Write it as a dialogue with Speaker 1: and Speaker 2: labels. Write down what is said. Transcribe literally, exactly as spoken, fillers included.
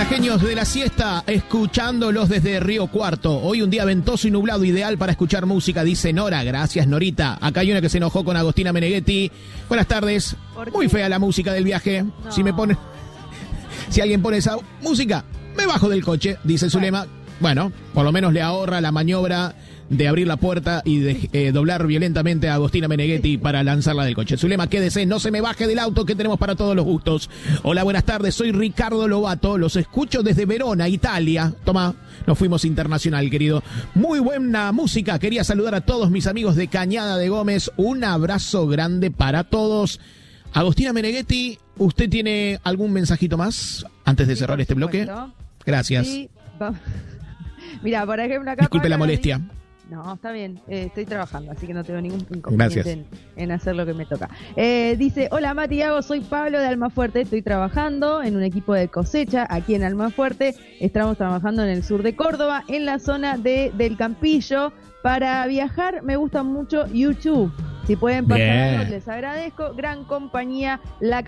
Speaker 1: Genios de la siesta, escuchándolos desde Río Cuarto. Hoy un día ventoso y nublado, ideal para escuchar música, dice Nora. Gracias, Norita. Acá hay una que se enojó con Agostina Meneghetti. Buenas tardes. Muy fea la música del viaje. No. Si me pone, si alguien pone esa música, me bajo del coche, dice Zulema. Bueno, por lo menos le ahorra la maniobra de abrir la puerta y de eh, doblar violentamente a Agostina Meneghetti para lanzarla del coche. Zulema, quédese, no se me baje del auto, que tenemos para todos los gustos. Hola, buenas tardes, soy Ricardo Lobato, los escucho desde Verona, Italia. Toma, nos fuimos internacional, querido. Muy buena música, quería saludar a todos mis amigos de Cañada de Gómez. Un abrazo grande para todos. Agostina Meneghetti, ¿usted tiene algún mensajito más antes de sí, cerrar este bloque? Gracias.
Speaker 2: Sí, mira, por ejemplo, acá...
Speaker 1: Disculpe la molestia.
Speaker 2: Dice... No, está bien, eh, estoy trabajando, así que no tengo ningún inconveniente en, en hacer lo que me toca. Eh, dice, hola Mati, Gago, soy Pablo de Almafuerte, estoy trabajando en un equipo de cosecha aquí en Almafuerte, estamos trabajando en el sur de Córdoba, en la zona de del Campillo. Para viajar me gusta mucho YouTube, si pueden pasar, les agradezco, gran compañía, la